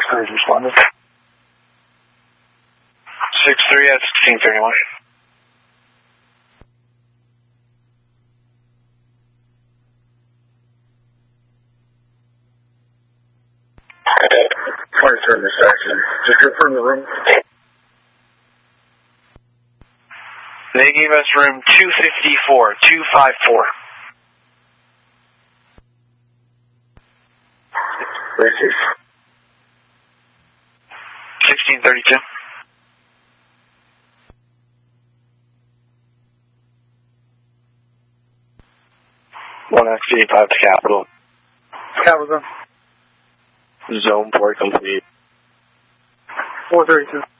6-3 responded. 6-3 at 1631. Turn this action. Just confirm the room. They gave us room 254, 254. Racist. 1632. One XD5 to Capital. Capital. Zone 4 complete. 432.